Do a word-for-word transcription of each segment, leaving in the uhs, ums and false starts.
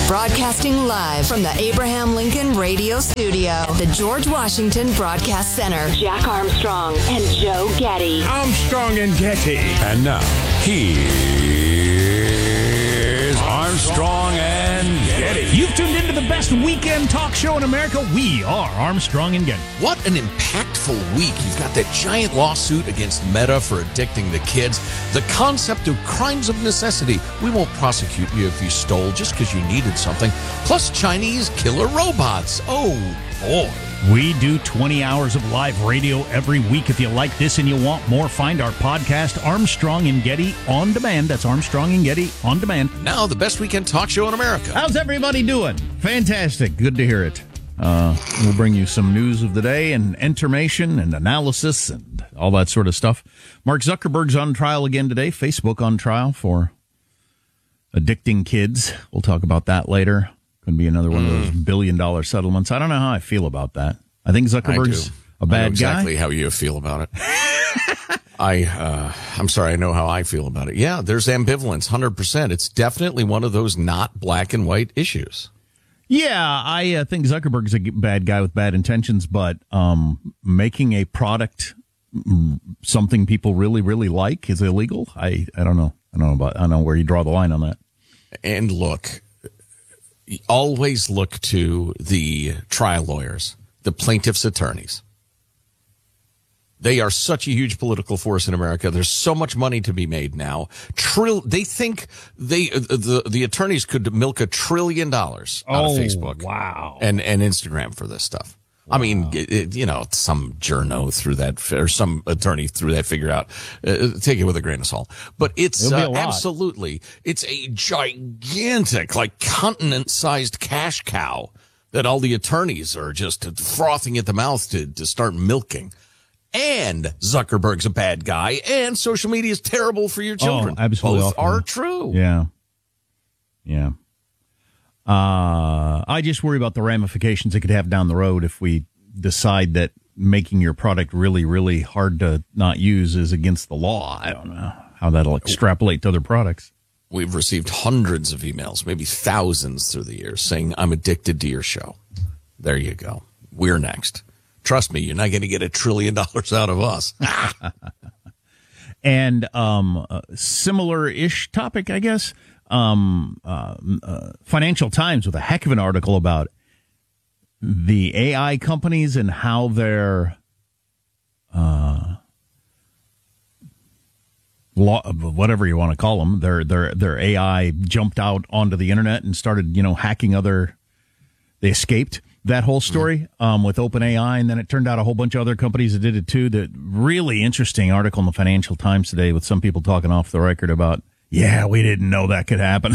Broadcasting live from the Abraham Lincoln Radio Studio at the George Washington Broadcast Center. Jack Armstrong and Joe Getty. Armstrong and Getty. And now, here's Armstrong and Getty. You've tuned into the best weekend talk show in America. We are Armstrong and Getty. What an impactful week. You've got that giant lawsuit against Meta for addicting the kids. The concept of crimes of necessity. We won't prosecute you if you stole just because you needed something. Plus Chinese killer robots. Oh, boy. We do twenty hours of live radio every week. If you like this and you want more, find our podcast, Armstrong and Getty On Demand. That's Armstrong and Getty On Demand. Now, the best weekend talk show in America. How's everybody doing? Fantastic. Good to hear it. Uh, we'll bring you some news of the day and information and analysis and all that sort of stuff. Mark Zuckerberg's on trial again today. Facebook on trial for addicting kids. We'll talk about that later. Could be another one mm. of those billion-dollar settlements. I don't know how I feel about that. I think Zuckerberg's I a bad I know exactly guy. Exactly how you feel about it. I, uh, I'm sorry, I know how I feel about it. Yeah, there's ambivalence, one hundred percent. It's definitely one of those not black and white issues. Yeah, I uh, think Zuckerberg's a bad guy with bad intentions, but um, making a product something people really, really like is illegal. I, I don't know. I don't know about. I don't know where you draw the line on that. And look, always look to the trial lawyers, the plaintiffs' attorneys. They are such a huge political force in America. There's so much money to be made now. Trill, they think they the the attorneys could milk a trillion dollars out oh, of Facebook, wow, and and Instagram for this stuff. Wow. I mean, it, you know, some journo threw that, or some attorney threw that figure out. Uh, take it with a grain of salt. But it's uh, absolutely, it's a gigantic, like continent-sized cash cow that all the attorneys are just frothing at the mouth to, to start milking. And Zuckerberg's a bad guy, and social media is terrible for your children. Oh, absolutely. Both awful. are true. Yeah. Yeah. Uh, I just worry about the ramifications it could have down the road if we decide that making your product really, really hard to not use is against the law. I don't know how that'll extrapolate to other products. We've received hundreds of emails, maybe thousands through the years, saying, I'm addicted to your show. There you go. We're next. Trust me, you're not going to get a trillion dollars out of us. And um, a similar-ish topic, I guess. Um, uh, uh, Financial Times with a heck of an article about the A I companies and how they're uh, law, whatever you want to call them, their their their A I jumped out onto the internet and started, you know, hacking other. They escaped that whole story um, with OpenAI, and then it turned out a whole bunch of other companies that did it too. That really interesting article in the Financial Times today with some people talking off the record about, yeah, we didn't know that could happen.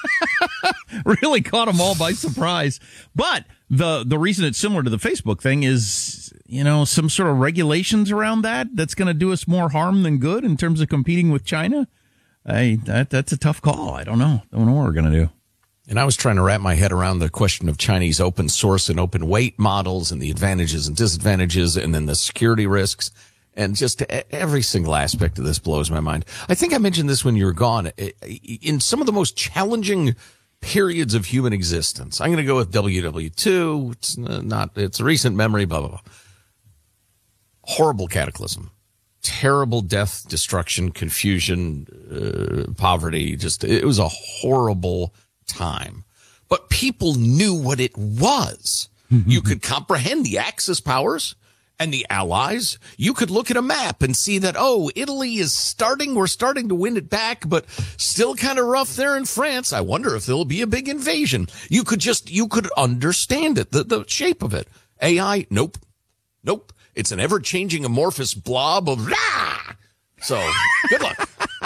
Really caught them all by surprise. But the the reason it's similar to the Facebook thing is, you know, some sort of regulations around that that's going to do us more harm than good in terms of competing with China. I that that's a tough call. I don't know. Don't know what we're going to do. And I was trying to wrap my head around the question of Chinese open source and open weight models and the advantages and disadvantages and then the security risks. And just every single aspect of this blows my mind. I think I mentioned this when you were gone. In some of the most challenging periods of human existence, I'm going to go with W W two. It's not, it's a recent memory, blah, blah, blah. Horrible cataclysm. Terrible death, destruction, confusion, uh, poverty. Just, it was a horrible time. But people knew what it was. You could comprehend the Axis powers and the Allies. You could look at a map and see that, oh, Italy is starting, we're starting to win it back, but still kind of rough there in France. I wonder if there'll be a big invasion. You could just, you could understand it, the, the shape of it. A I, nope. Nope. It's an ever-changing amorphous blob of, ah! So, good luck.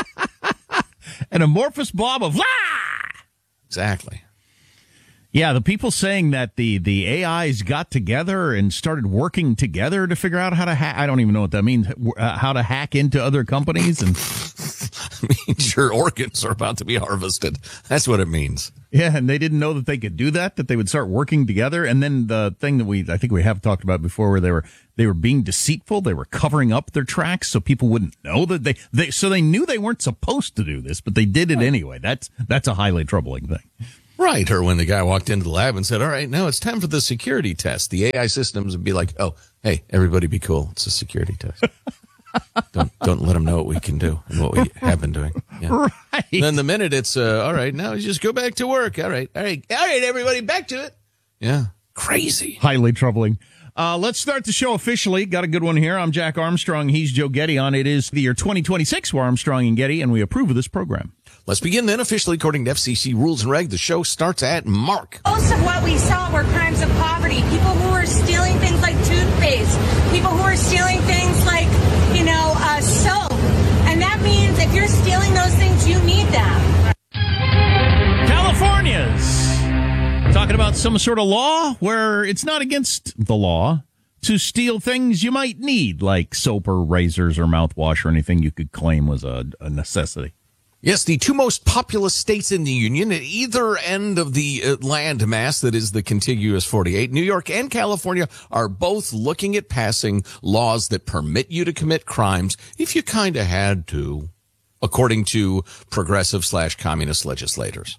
An amorphous blob of, ah! Exactly. Yeah, the people saying that the, the A Is got together and started working together to figure out how to hack. I don't even know what that means. Uh, how to hack into other companies. And means your organs are about to be harvested. That's what it means. Yeah, and they didn't know that they could do that, that they would start working together. And then the thing that we, I think we have talked about before, where they were, they were being deceitful. They were covering up their tracks so people wouldn't know that they, they, so they knew they weren't supposed to do this, but they did it anyway. That's, that's a highly troubling thing. Right. Or when the guy walked into the lab and said, all right, now it's time for the security test. The A I systems would be like, oh, hey, everybody be cool. It's a security test. don't don't let them know what we can do and what we have been doing. Yeah. Right. And then the minute it's, uh, all right, now just go back to work. All right. All right. All right, everybody, back to it. Yeah. Crazy. Highly troubling. Uh, let's start the show officially. Got a good one here. I'm Jack Armstrong. He's Joe Getty on. It is the year twenty twenty-six. We're Armstrong and Getty, and we approve of this program. Let's begin then. Officially, according to F C C rules and reg, the show starts at mark. Most of what we saw were crimes of poverty. People who were stealing things like toothpaste. People who were stealing things like, you know, uh, soap. And that means if you're stealing those things, you need them. California's talking about some sort of law where it's not against the law to steal things you might need, like soap or razors or mouthwash or anything you could claim was a, a necessity. Yes, the two most populous states in the union at either end of the uh, land mass that is the contiguous forty-eight, New York and California, are both looking at passing laws that permit you to commit crimes if you kind of had to, according to progressive slash communist legislators.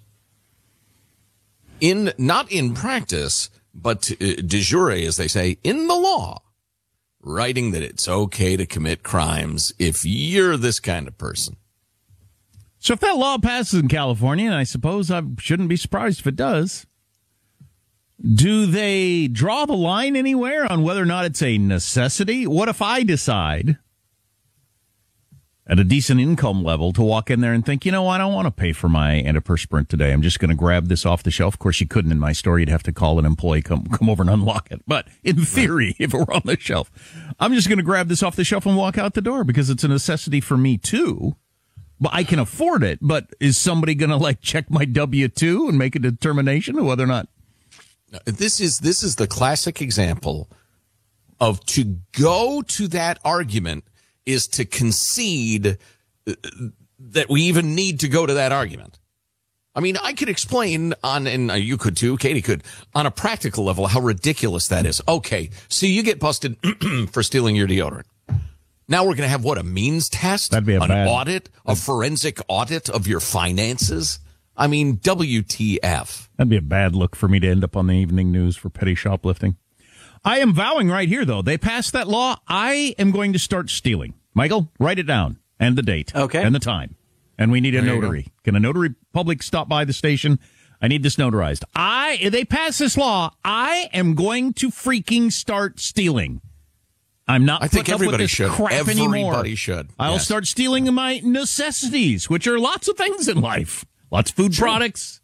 In, not in practice, but uh, de jure, as they say, in the law, writing that it's okay to commit crimes if you're this kind of person. So if that law passes in California, and I suppose I shouldn't be surprised if it does, do they draw the line anywhere on whether or not it's a necessity? What if I decide at a decent income level to walk in there and think, you know, I don't want to pay for my antiperspirant today. I'm just going to grab this off the shelf. Of course, you couldn't in my store. You'd have to call an employee, come come over and unlock it. But in theory, if it were on the shelf, I'm just going to grab this off the shelf and walk out the door because it's a necessity for me too. But I can afford it. But is somebody going to like check my W two and make a determination of whether or not? This is this is the classic example of to go to that argument is to concede that we even need to go to that argument. I mean, I could explain on, and you could too, Katie could, on a practical level, how ridiculous that is. Okay, so you get busted for stealing your deodorant. Now we're going to have, what, a means test? That'd be a An bad audit? A forensic audit of your finances? I mean, W T F. That'd be a bad look for me to end up on the evening news for petty shoplifting. I am vowing right here, though, they passed that law. I am going to start stealing. Michael, write it down. And the date. Okay. And the time. And we need a There you notary. Can a notary public stop by the station? I need this notarized. I, if they pass this law, I am going to freaking start stealing. I'm not I think putting up everybody with this should. crap Everybody anymore. should. I'll Yes. start stealing my necessities, which are lots of things in life. Lots of food Sure. products.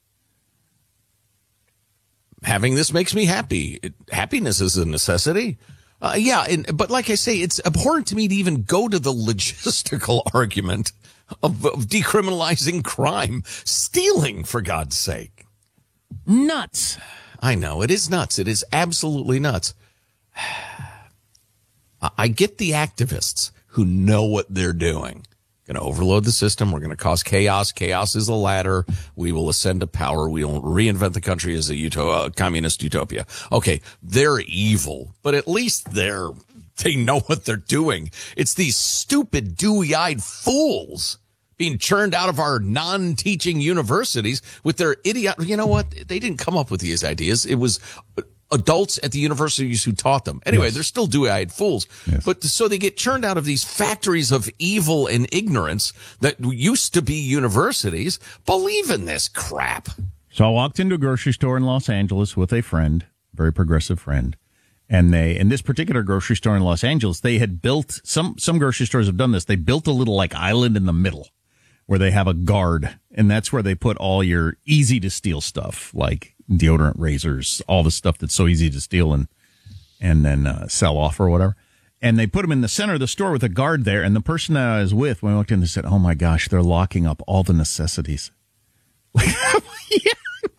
Having this makes me happy. It, happiness is a necessity. Uh, yeah, and, but like I say, it's abhorrent to me to even go to the logistical argument of, of decriminalizing crime. Stealing, for God's sake. Nuts. I know, it is nuts. It is absolutely nuts. I get the activists who know what they're doing. Going to overload the system. We're going to cause chaos. Chaos is a ladder. We will ascend to power. We will reinvent the country as a uto- uh, communist utopia. Okay, they're evil, but at least they're they know what they're doing. It's these stupid, dewy-eyed fools being churned out of our non-teaching universities with their idiot. You know what? They didn't come up with these ideas. It was adults at the universities who taught them. Anyway, Yes. they're still dewy-eyed fools. Yes. But so they get churned out of these factories of evil and ignorance that used to be universities. Believe in this crap. So I walked into a grocery store in Los Angeles with a friend, very progressive friend. And they, in this particular grocery store in Los Angeles, they had built, some, some grocery stores have done this. They built a little like island in the middle where they have a guard. And that's where they put all your easy to steal stuff, like deodorant, razors, all the stuff that's so easy to steal and, and then uh, sell off or whatever. And they put them in the center of the store with a guard there. And the person that I was with, when I walked in, they said, oh my gosh, they're locking up all the necessities. Yeah.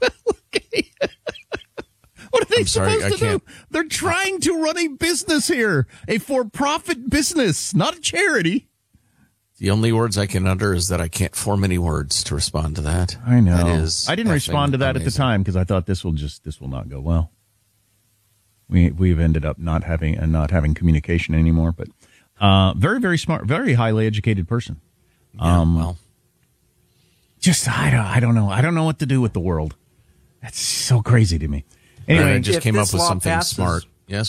What are they I'm sorry, supposed I to can't- do? They're trying to run a business here, a for-profit business, not a charity. The only words I can utter is that I can't form any words to respond to that. I know. That is I didn't effing respond to that at the amazing. time because I thought this will just this will not go well. We we've ended up not having and not having communication anymore. But uh, very very smart, very highly educated person. Yeah, Um, well, Just I don't I don't know I don't know what to do with the world. That's so crazy to me. Anyway, Anyway, I just if came up this with law something passes- smart.